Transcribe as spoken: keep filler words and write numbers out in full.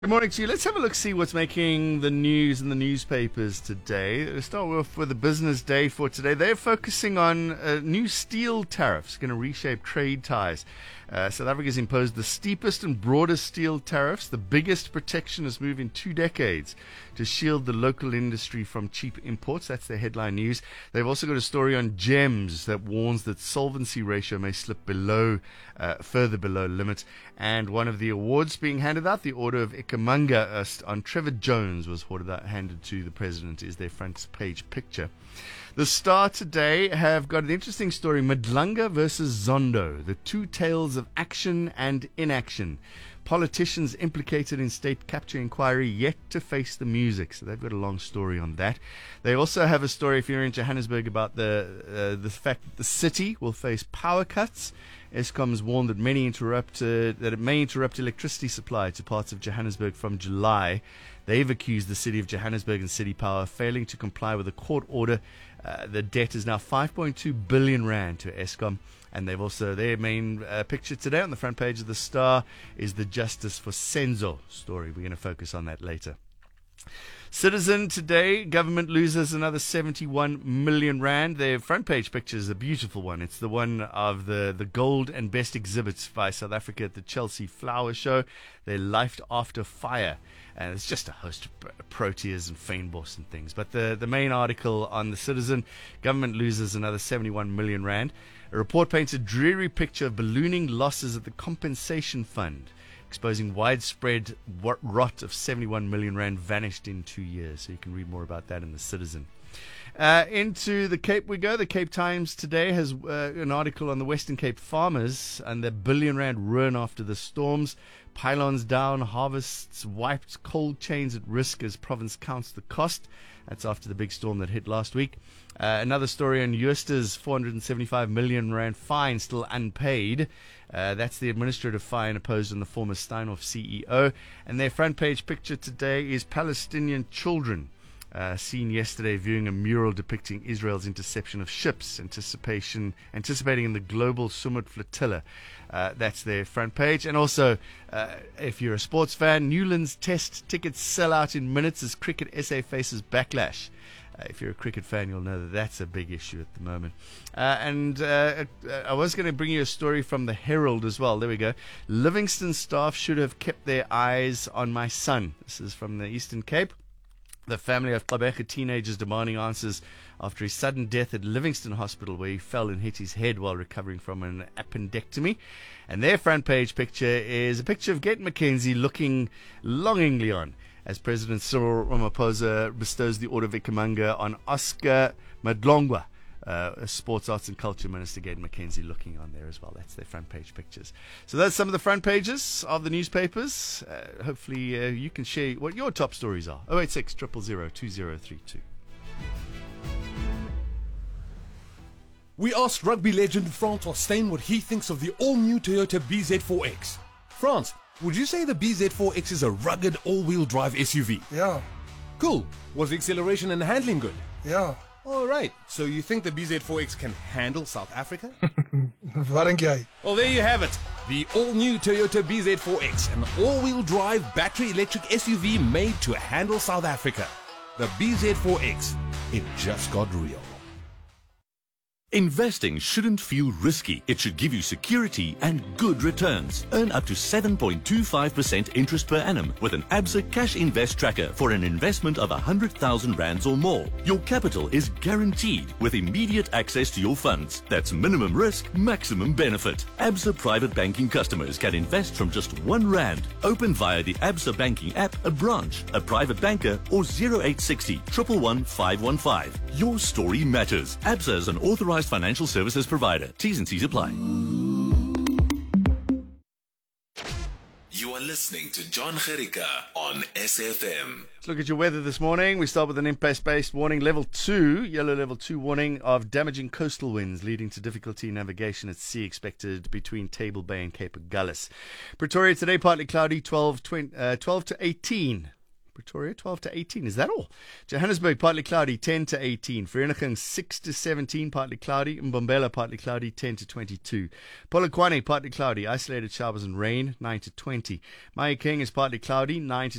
Good morning to you. Let's have a look, see what's making the news in the newspapers today. Let's start off with the business day for today. They're focusing on uh, new steel tariffs, going to reshape trade ties. Uh, South Africa's imposed the steepest and broadest steel tariffs, the biggest protectionist move in two decades to shield the local industry from cheap imports. That's their headline news. They've also got a story on GEMS that warns that solvency ratio may slip below, uh, further below limit. And one of the awards being handed out, the Order of Ikhamanga uh, on Trevor Jones, was handed to the president, is their front page picture. The Star today have got an interesting story, Madlanga versus Zondo, the two tales of action and inaction. Politicians implicated in state capture inquiry yet to face the music. So they've got a long story on that. They also have a story, if you're in Johannesburg, about the uh, the fact that the city will face power cuts. Eskom's warned that many interrupt uh, that it may interrupt electricity supply to parts of Johannesburg from July. They've accused the city of Johannesburg and City Power of failing to comply with a court order. Uh, the debt is now five point two billion rand to Eskom. And they've also, their main uh, picture today on the front page of the Star is the Justice for Senzo story. We're going to focus on that later. Citizen today, government loses another seventy-one million rand. Their front page picture is a beautiful one. It's the one of the, the gold and best exhibits by South Africa at the Chelsea Flower Show. They're lifed after fire. And it's just a host of proteas and fynbos and things. But the, the main article on the Citizen, government loses another seventy-one million rand. A report paints a dreary picture of ballooning losses at the compensation fund, exposing widespread rot of seventy-one million rand vanished in two years. So you can read more about that in the Citizen. Uh, into the Cape we go. The Cape Times today has uh, an article on the Western Cape farmers and their billion rand ruin after the storms. Pylons down, harvests wiped, cold chains at risk as province counts the cost. That's after the big storm that hit last week. Uh, another story on Eusters, four hundred seventy-five million rand fine still unpaid. Uh, that's the administrative fine imposed on the former Steinhoff C E O. And their front page picture today is Palestinian children. Uh, seen yesterday viewing a mural depicting Israel's interception of ships, anticipation, anticipating in the global Sumud flotilla. Uh, that's their front page. And also, uh, if you're a sports fan, Newlands Test tickets sell out in minutes as Cricket S A faces backlash. Uh, if you're a cricket fan, you'll know that that's a big issue at the moment. Uh, and uh, I was going to bring you a story from the Herald as well. There we go. Livingston staff should have kept their eyes on my son. This is from the Eastern Cape. The family of Gqeberha teenagers demanding answers after his sudden death at Livingston Hospital, where he fell and hit his head while recovering from an appendectomy. And their front page picture is a picture of Gate Mackenzie looking longingly on as President Cyril Ramaphosa bestows the Order of Ikhamanga on Oscar Madlongwa. Uh, Sports, Arts and Culture Minister Gate Mackenzie looking on there as well. That's their front page pictures. So that's some of the front pages of the newspapers. Uh, hopefully uh, you can share what your top stories are. oh eight six, zero zero zero, two zero three two. We asked rugby legend Frans Steyn what he thinks of the all-new Toyota B Z four X. Frans, would you say the B Z four X is a rugged all-wheel drive S U V? Yeah, Cool. Was the acceleration and handling good? yeah. All right. So you think the B Z four X can handle South Africa? Wat dink jy? Well, there you have it. The all-new Toyota B Z four X, an all-wheel drive battery electric S U V made to handle South Africa. The B Z four X. It just got real. Investing shouldn't feel risky. It should give you security and good returns. Earn up to seven point two five percent interest per annum with an Absa Cash Invest Tracker for an investment of one hundred thousand rands or more. Your capital is guaranteed with immediate access to your funds. That's minimum risk, maximum benefit. Absa Private Banking customers can invest from just one rand. Open via the Absa Banking app, a branch, a private banker, or zero eight six zero, one one one, five one five. Your story matters. Absa is an authorized financial services provider. T's and C's apply. You are listening to John Gericka on S F M. Let's look at your weather this morning. We start with an impasse-based warning, level two, yellow level two warning of damaging coastal winds leading to difficulty in navigation at sea expected between Table Bay and Cape Agulhas. Pretoria today partly cloudy, twelve, twenty, uh, twelve to eighteen. Pretoria, twelve to eighteen. Is that all? Johannesburg, partly cloudy, ten to eighteen. Vereeniging, six to seventeen, partly cloudy. Mbombela, partly cloudy, ten to twenty-two. Polokwane, partly cloudy, isolated showers and rain, nine to twenty. Mahikeng is partly cloudy, nine to